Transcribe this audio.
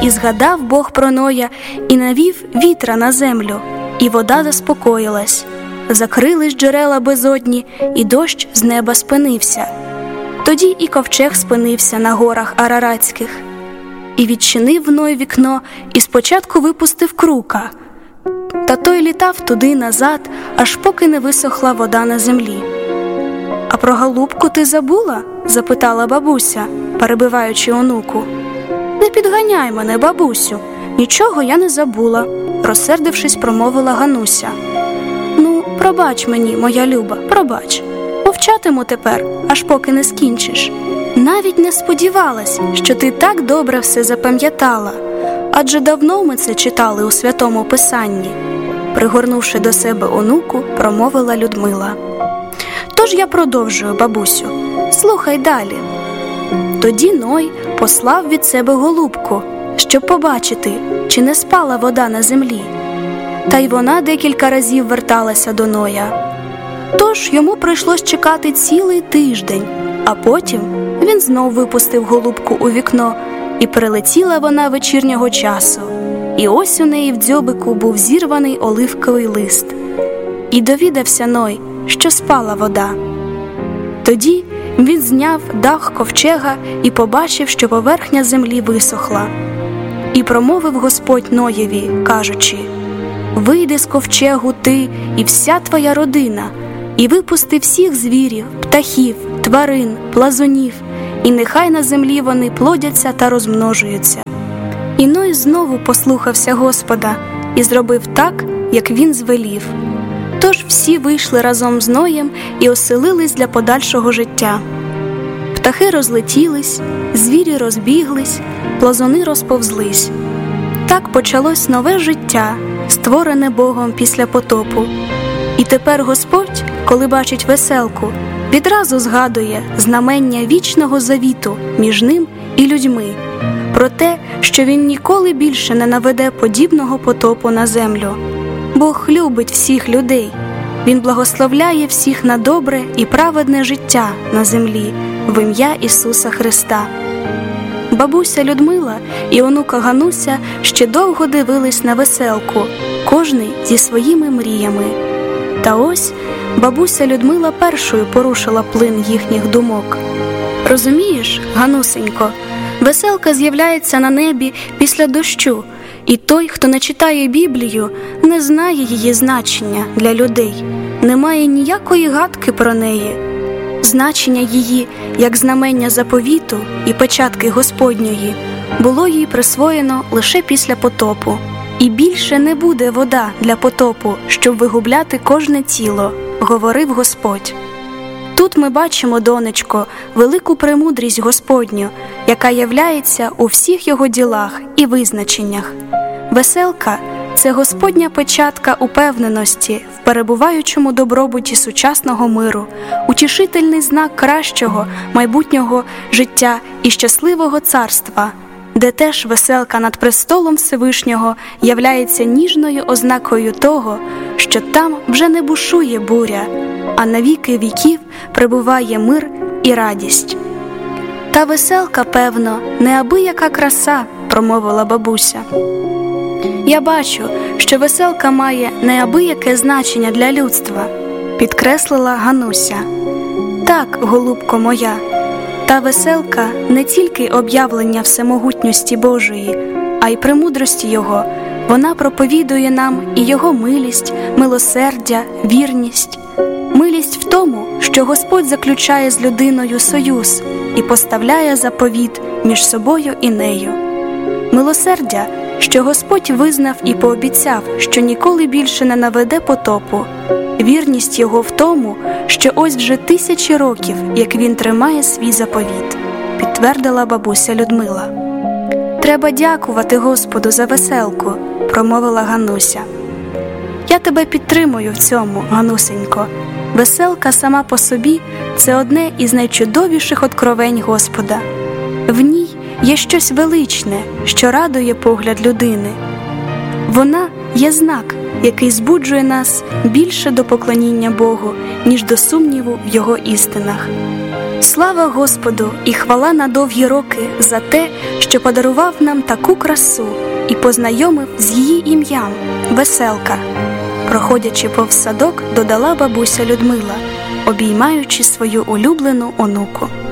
І згадав Бог про Ноя, і навів вітра на землю, і вода заспокоїлась. Закрились джерела безодні, і дощ з неба спинився. Тоді і ковчег спинився на горах Араратських. І відчинив Ной вікно, і спочатку випустив крука. Та той літав туди-назад, аж поки не висохла вода на землі. «А про голубку ти забула?» – запитала бабуся, перебиваючи онуку. «Не підганяй мене, бабусю, нічого я не забула», – розсердившись, промовила Гануся. «Ну, пробач мені, моя люба, пробач. Мовчатиму тепер, аж поки не скінчиш. Навіть не сподівалась, що ти так добре все запам'ятала, адже давно ми це читали у Святому Писанні», – пригорнувши до себе онуку, промовила Людмила. «Тож я продовжую, бабусю. Слухай далі». Тоді Ной послав від себе голубку, щоб побачити, чи не спала вода на землі. Та й вона декілька разів верталася до Ноя. Тож йому прийшлось чекати цілий тиждень, а потім він знов випустив голубку у вікно, і прилетіла вона вечірнього часу. І ось у неї в дзьобику був зірваний оливковий лист. І довідався Ной, що спала вода. Тоді він зняв дах ковчега і побачив, що поверхня землі висохла. І промовив Господь Ноєві, кажучи: «Вийди з ковчегу ти і вся твоя родина, і випусти всіх звірів, птахів, тварин, плазунів, і нехай на землі вони плодяться та розмножуються». І Ной знову послухався Господа і зробив так, як він звелів. Тож всі вийшли разом з Ноєм і оселились для подальшого життя. Птахи розлетілись, звірі розбіглись, плазуни розповзлись. Так почалось нове життя, створене Богом після потопу. І тепер Господь, коли бачить веселку, відразу згадує знамення вічного завіту між ним і людьми, про те, що він ніколи більше не наведе подібного потопу на землю. Бог любить всіх людей. Він благословляє всіх на добре і праведне життя на землі в ім'я Ісуса Христа. Бабуся Людмила і онука Гануся ще довго дивились на веселку, кожний зі своїми мріями. Та ось бабуся Людмила першою порушила плин їхніх думок. «Розумієш, Ганусенько, веселка з'являється на небі після дощу, і той, хто не читає Біблію, не знає її значення для людей, не має ніякої гадки про неї. Значення її, як знамення заповіту і печатки Господньої, було їй присвоєно лише після потопу. І більше не буде вода для потопу, щоб вигубляти кожне тіло, говорив Господь». Тут ми бачимо, донечко, велику премудрість Господню, яка являється у всіх його ділах і визначеннях. Веселка – це Господня печатка упевненості в перебуваючому добробуті сучасного миру, утішительний знак кращого майбутнього життя і щасливого царства, де теж веселка над престолом Всевишнього являється ніжною ознакою того, що там вже не бушує буря, а на віки віків пребуває мир і радість. «Та веселка, певно, неабияка краса», – промовила бабуся. «Я бачу, що веселка має неабияке значення для людства», – підкреслила Гануся. «Так, голубко моя, та веселка не тільки об'явлення всемогутності Божої, а й премудрості Його. Вона проповідує нам і Його милість, милосердя, вірність. Милість в тому, що Господь заключає з людиною союз і поставляє заповіт між собою і нею. Милосердя, що Господь визнав і пообіцяв, що ніколи більше не наведе потопу. Вірність Його в тому, що ось вже 1000 років, як Він тримає свій заповіт», – підтвердила бабуся Людмила. «Треба дякувати Господу за веселку», – промовила Гануся. «Я тебе підтримую в цьому, Ганусенько. Веселка сама по собі – це одне із найчудовіших откровень Господа. В ній є щось величне, що радує погляд людини. Вона є знак, який збуджує нас більше до поклоніння Богу, ніж до сумніву в Його істинах. Слава Господу і хвала на довгі роки за те, що подарував нам таку красу і познайомив з її ім'ям – Веселка. Проходячи повз садок, додала бабуся Людмила, обіймаючи свою улюблену онуку.